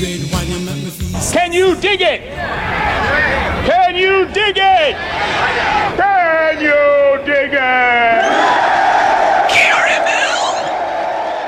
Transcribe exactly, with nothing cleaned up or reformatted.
red wine, you make me feel. Can you dig it? Can you dig it?